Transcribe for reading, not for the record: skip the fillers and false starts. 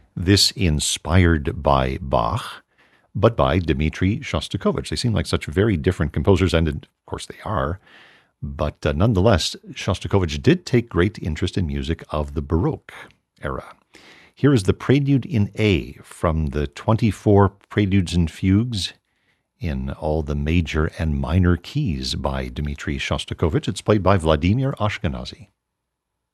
This inspired by Bach, but by Dmitri Shostakovich. They seem like such very different composers, and of course they are. But nonetheless, Shostakovich did take great interest in music of the Baroque era. Here is the Prelude in A from the 24 Preludes and Fugues in all the major and minor keys by Dmitri Shostakovich. It's played by Vladimir Ashkenazy.